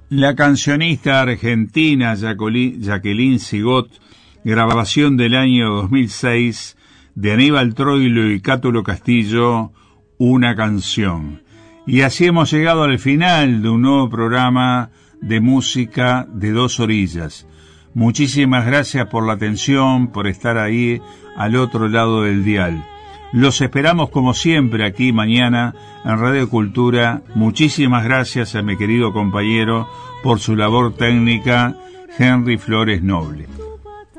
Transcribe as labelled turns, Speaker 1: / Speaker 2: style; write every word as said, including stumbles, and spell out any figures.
Speaker 1: La cancionista argentina Jacqueline Sigot, grabación del año dos mil seis de Aníbal Troilo y Cátulo Castillo, Una canción. Y así hemos llegado al final de un nuevo programa de música de Dos Orillas. Muchísimas gracias por la atención, por estar ahí al otro lado del dial. Los esperamos como siempre aquí mañana en Radio Cultura. Muchísimas gracias a mi querido compañero por su labor técnica, Henry Flores Noble.